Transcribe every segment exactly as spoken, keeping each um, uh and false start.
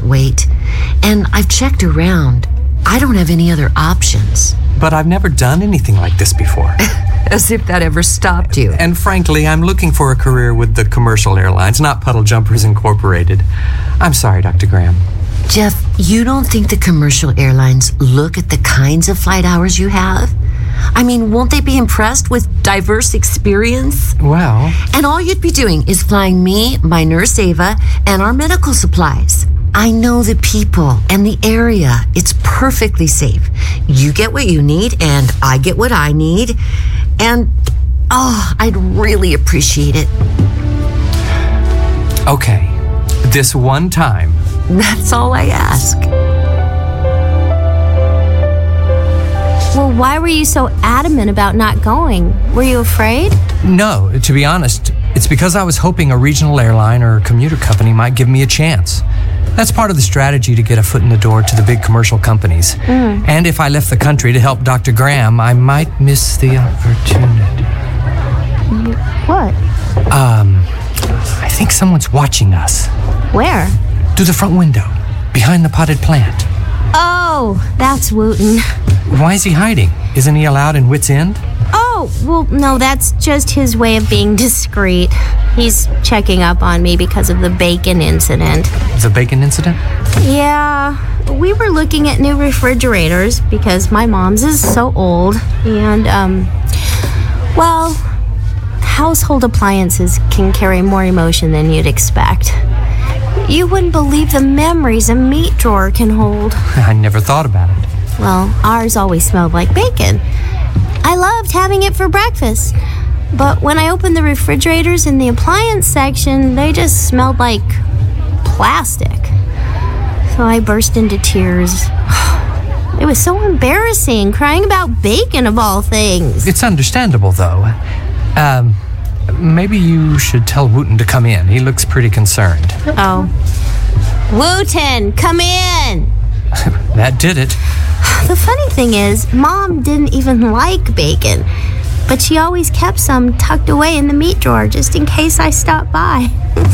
wait. And I've checked around. I don't have any other options. But I've never done anything like this before. As if that ever stopped you. And frankly, I'm looking for a career with the commercial airlines, not Puddle Jumpers Incorporated. I'm sorry, Doctor Graham. Jeff, you don't think the commercial airlines look at the kinds of flight hours you have? I mean, won't they be impressed with diverse experience? Well... And all you'd be doing is flying me, my nurse Ava, and our medical supplies. I know the people and the area. It's perfectly safe. You get what you need, and I get what I need. And, oh, I'd really appreciate it. Okay. This one time. That's all I ask. Well, why were you so adamant about not going? Were you afraid? No, to be honest, it's because I was hoping a regional airline or commuter company might give me a chance. That's part of the strategy to get a foot in the door to the big commercial companies. Mm. And if I left the country to help Doctor Graham, I might miss the opportunity. What? Um, I think someone's watching us. Where? Through the front window, behind the potted plant. Oh, that's Wooten. Why is he hiding? Isn't he allowed in Wits End? Oh, well, no, that's just his way of being discreet. He's checking up on me because of the bacon incident. The bacon incident? Yeah, we were looking at new refrigerators because my mom's is so old. And, um, well, household appliances can carry more emotion than you'd expect. You wouldn't believe the memories a meat drawer can hold. I never thought about it. Well, ours always smelled like bacon. I loved having it for breakfast. But when I opened the refrigerators in the appliance section, they just smelled like plastic. So I burst into tears. It was so embarrassing, crying about bacon of all things. It's understandable, though. Um, maybe you should tell Wooten to come in. He looks pretty concerned. Oh. Wooten, come in! That did it. The funny thing is, Mom didn't even like bacon, but she always kept some tucked away in the meat drawer just in case I stopped by.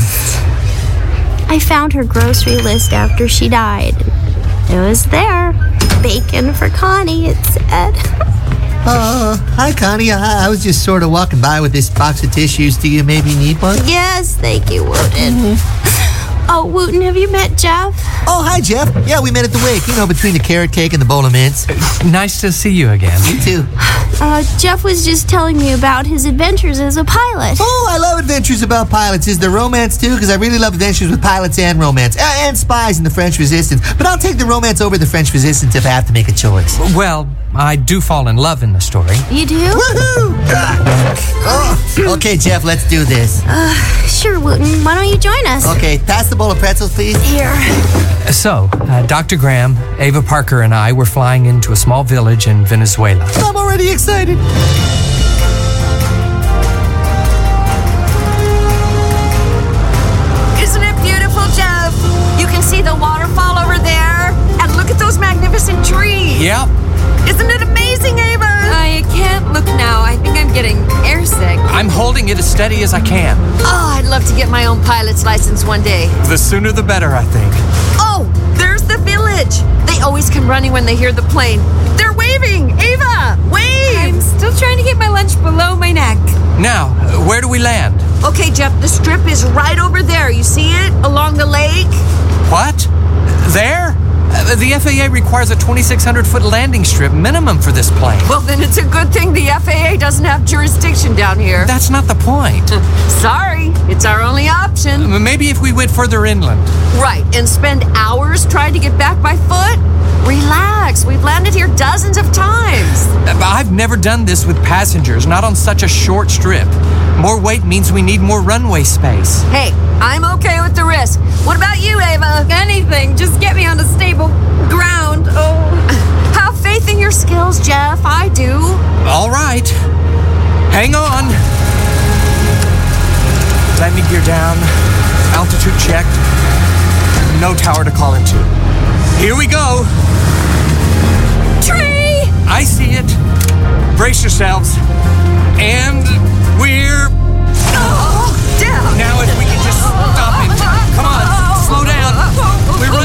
I found her grocery list after she died. It was there. Bacon for Connie, it said. Uh, hi, Connie. I, I was just sort of walking by with this box of tissues. Do you maybe need one? Yes, thank you, Wooten. Mm-hmm. Oh, Wooten, have you met Jeff? Oh, hi, Jeff. Yeah, we met at the wake, you know, between the carrot cake and the bowl of mints. Nice to see you again. You too. Uh, Jeff was just telling me about his adventures as a pilot. Oh, I love adventures about pilots. Is there romance, too? Because I really love adventures with pilots and romance. Uh, and spies in the French Resistance. But I'll take the romance over the French Resistance if I have to make a choice. Well, I do fall in love in the story. You do? Woohoo! Oh, okay, Jeff, let's do this. Uh, sure, Wooten. Why don't you join us? Okay, pass the bowl of pretzels, please. Here. So, uh, Doctor Graham, Ava Parker, and I were flying into a small village in Venezuela. I'm already excited. Isn't it beautiful, Jeff? You can see the waterfall over there, and look at those magnificent trees. Yep. Isn't it amazing, Ava? I can't look now. I think I'm getting airsick. I'm holding it as steady as I can. Oh, I'd love to get my own pilot's license one day. The sooner the better, I think. Oh, there's the village. They always come running when they hear the plane. They're waving. Ava, wave. I'm still trying to get my lunch below my neck. Now, where do we land? Okay, Jeff, the strip is right over there. You see it? Along the lake? What? There? Uh, the F A A requires a twenty-six hundred foot landing strip minimum for this plane. Well, then it's a good thing the F A A doesn't have jurisdiction down here. That's not the point. Sorry, it's our only option. Maybe if we went further inland. Right, and spend hours trying to get back by foot? Relax, we've landed here dozens of times. I've never done this with passengers, not on such a short strip. More weight means we need more runway space. Hey, I'm okay with the risk. What about you, Ava? Anything, just get me on a stable ground. Oh. Have faith in your skills, Jeff. I do. All right. Hang on. Landing gear down. Altitude checked. No tower to call into. Here we go. Tree! I see it. Brace yourselves. And we're... Oh, down. Now if we